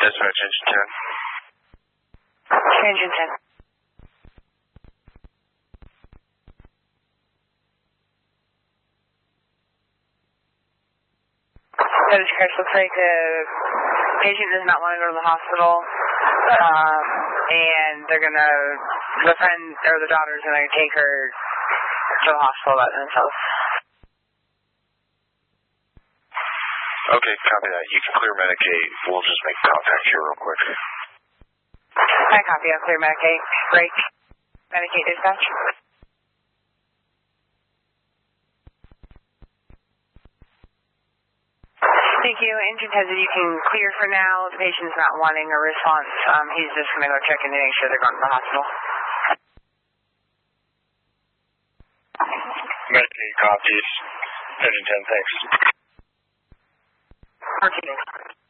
Dispatch, engine 10. Engine 10. That is correct. Looks like the patient does not want to go to the hospital, and the friend or the daughter is going to take her to the hospital by themselves. Okay, copy that. You can clear Medicaid. We'll just make contact here real quick. I copy. I'll clear Medicaid. Break. Medicaid dispatch. Thank you. Engine 10 said you can clear for now. The patient's not wanting a response. He's just going to go check in to make sure they're going to the hospital. Medicaid copies. Engine 10, thanks. 14.